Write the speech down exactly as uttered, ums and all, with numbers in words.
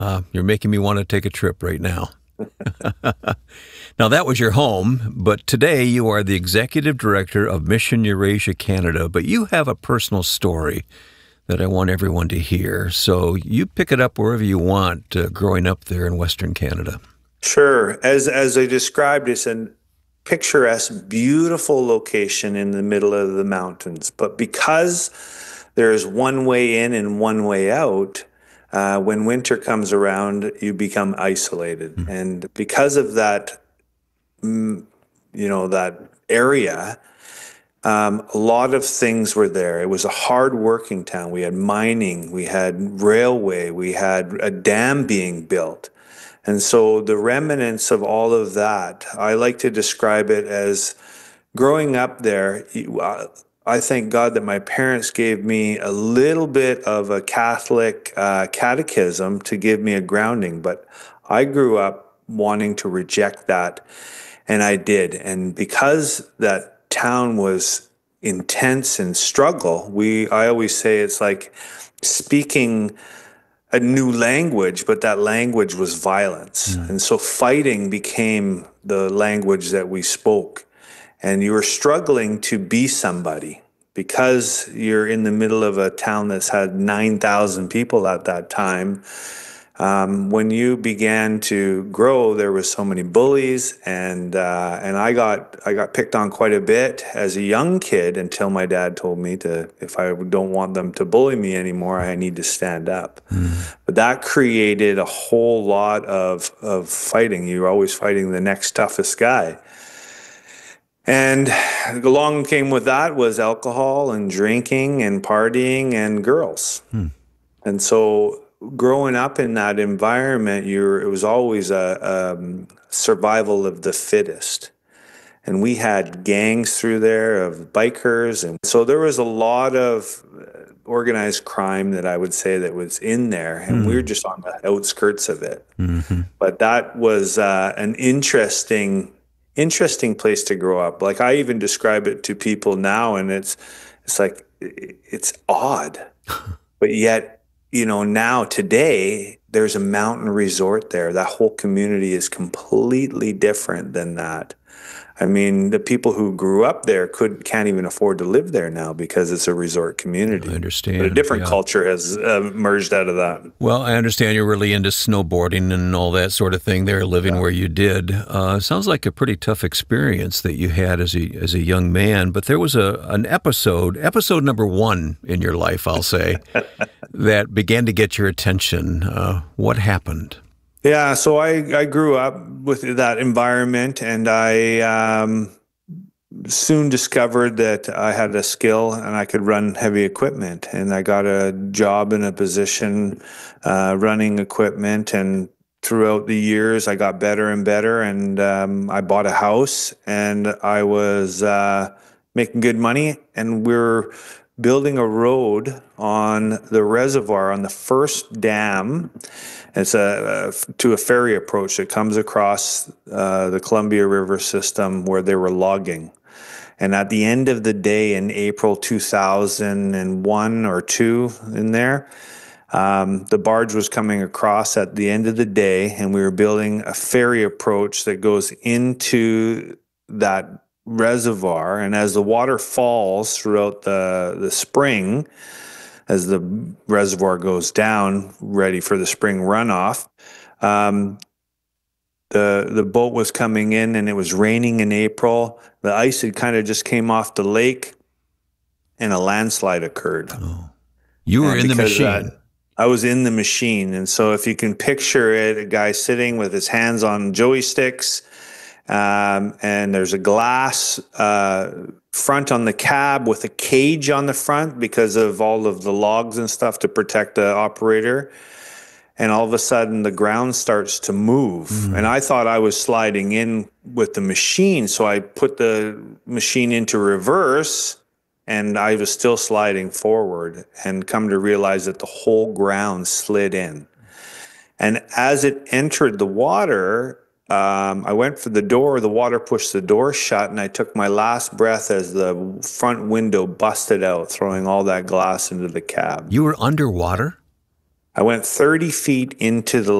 Uh, you're making me want to take a trip right now. Now, that was your home, but today you are the executive director of Mission Eurasia Canada, but you have a personal story that I want everyone to hear. So you pick it up wherever you want, uh, growing up there in Western Canada. Sure. As as I described, it's a picturesque, beautiful location in the middle of the mountains. But because there's one way in and one way out, uh, when winter comes around, you become isolated. Mm. And because of that, mm, you know, that area, um, a lot of things were there. It was a hard-working town. We had mining, we had railway, we had a dam being built. And so the remnants of all of that, I like to describe it as growing up there. I thank God that my parents gave me a little bit of a Catholic uh, catechism to give me a grounding, but I grew up wanting to reject that, and I did. And because that town was intense and struggle, we I always say it's like speaking a new language, but that language was violence. Mm. And so fighting became the language that we spoke. And you were struggling to be somebody because you're in the middle of a town that's had nine thousand people at that time. Um, when you began to grow, there was so many bullies, and uh, and I got I got picked on quite a bit as a young kid until my dad told me to, if I don't want them to bully me anymore, I need to stand up. Mm. But that created a whole lot of of fighting. You're always fighting the next toughest guy. And along came with that was alcohol and drinking and partying and girls. Hmm. And so growing up in that environment, you're, it was always a, a survival of the fittest. And we had gangs through there of bikers. And so there was a lot of organized crime that I would say that was in there. And mm. we were just on the outskirts of it. Mm-hmm. But that was uh, an interesting interesting place to grow up. Like I even describe it to people now, and it's it's like it's odd, but yet, you know, now today there's a mountain resort there. That whole community is completely different than that. I mean, the people who grew up there could can't even afford to live there now because it's a resort community. I understand. But a different yeah. culture has uh, emerged out of that. Well, I understand you're really into snowboarding and all that sort of thing there, living yeah. where you did. Uh, sounds like a pretty tough experience that you had as a as a young man. But there was a an episode, episode number one in your life, I'll say, that began to get your attention. Uh, what happened? Yeah, so I, I grew up with that environment, and I um, soon discovered that I had a skill and I could run heavy equipment. And I got a job in a position uh, running equipment, and throughout the years I got better and better, and um, I bought a house, and I was uh, making good money, and we were building a road on the reservoir on the first dam. It's a, a to a ferry approach that comes across uh, the Columbia River system where they were logging. And at the end of the day in April two thousand one or two in there, um, the barge was coming across at the end of the day, and we were building a ferry approach that goes into that reservoir. And as the water falls throughout the, the spring, as the reservoir goes down, ready for the spring runoff, um, the the boat was coming in, and it was raining in April. The ice had kind of just came off the lake, and a landslide occurred. Oh. You were and in the machine. That, I was in the machine. And so if you can picture it, a guy sitting with his hands on joey sticks, um, and there's a glass uh, front on the cab with a cage on the front because of all of the logs and stuff to protect the operator. And all of a sudden the ground starts to move. Mm. And I thought I was sliding in with the machine. So I put the machine into reverse, and I was still sliding forward, and come to realize that the whole ground slid in. And as it entered the water, Um, I went for the door, the water pushed the door shut, and I took my last breath as the front window busted out, throwing all that glass into the cab. You were underwater? I went thirty feet into the